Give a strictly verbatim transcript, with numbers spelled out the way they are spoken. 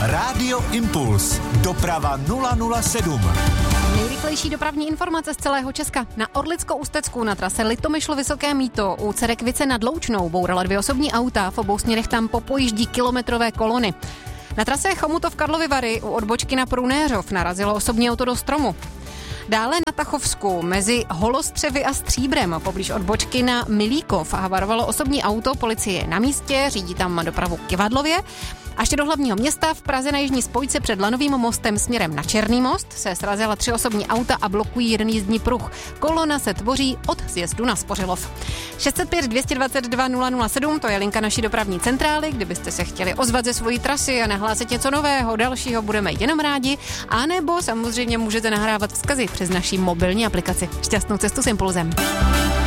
Rádio Impuls. Doprava nula nula sedm. Nejrychlejší dopravní informace z celého Česka. Na Orlicko-Ústecku na trase Litomyšl-Vysoké Mýto u Cerekvice nad Loučnou bourala dvě osobní auta, v obou směrech tam popojíždí kilometrové kolony. Na trase Chomutov-Karlovy Vary u odbočky na Prunéřov narazilo osobní auto do stromu. Dále na Tachovsku mezi Holostřevy a Stříbrem poblíž odbočky na Milíkov havarovalo osobní auto, policie je na místě, řídí tam dopravu k Kivadlově. A ještě do hlavního města v Praze na jižní spojce před Lanovým mostem směrem na Černý most se srazila tři osobní auta a blokují jeden jízdní pruh. Kolona se tvoří od sjezdu na Spořilov. šest set pět dvě dva dva nula nula sedm, to je linka naší dopravní centrály, kdybyste se chtěli ozvat ze svojí trasy a nahlásit něco nového, dalšího, budeme jenom rádi, anebo samozřejmě můžete nahrávat vzkazy přes naší mobilní aplikaci. Šťastnou cestu s Impulzem.